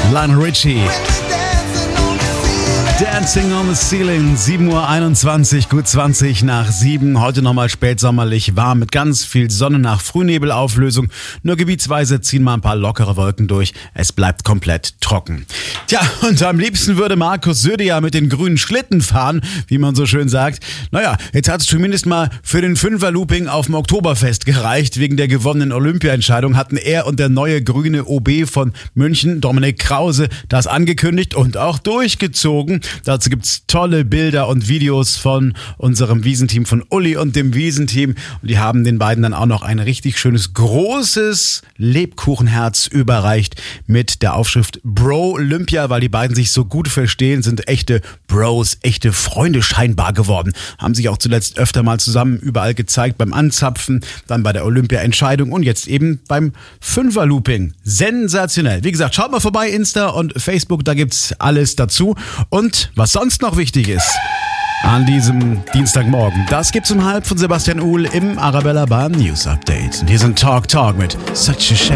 Lionel Richie. Dancing on the Ceiling, 7:21 Uhr, gut 20 nach 7. Heute nochmal spätsommerlich warm mit ganz viel Sonne nach Frühnebelauflösung. Nur gebietsweise ziehen mal ein paar lockere Wolken durch. Es bleibt komplett trocken. Tja, und am liebsten würde Markus Söder ja mit den grünen Schlitten fahren, wie man so schön sagt. Naja, jetzt hat es zumindest mal für den Fünfer-Looping auf dem Oktoberfest gereicht. Wegen der gewonnenen Olympia-Entscheidung hatten er und der neue grüne OB von München, Dominik Krause, das angekündigt und auch durchgezogen. Dazu gibt's tolle Bilder und Videos von unserem Wiesenteam, von Uli und dem Wiesenteam. Und die haben den beiden dann auch noch ein richtig schönes, großes Lebkuchenherz überreicht mit der Aufschrift Bro Olympia, weil die beiden sich so gut verstehen, sind echte Bros, echte Freunde scheinbar geworden. Haben sich auch zuletzt öfter mal zusammen überall gezeigt, beim Anzapfen, dann bei der Olympia-Entscheidung und jetzt eben beim Fünfer-Looping. Sensationell. Wie gesagt, schaut mal vorbei, Insta und Facebook, da gibt's alles dazu. Und was sonst noch wichtig ist an diesem Dienstagmorgen, das gibt's um 12:30 von Sebastian Uhl im Arabella Bahn News Update. Und hier sind Talk mit Such a Shame.